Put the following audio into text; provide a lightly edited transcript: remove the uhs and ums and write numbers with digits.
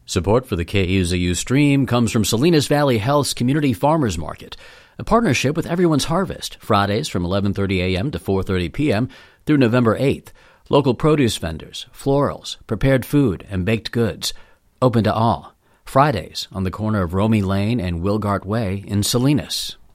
Support for the KUZU stream comes from Salinas Valley Health's Community Farmers Market, a partnership with Everyone's Harvest, Fridays from 11:30 a.m. to 4:30 p.m. through November 8th. Local produce vendors, florals, prepared food, and baked goods. Open to all. Fridays on the corner of Romey Lane and Wilgart Way in Salinas.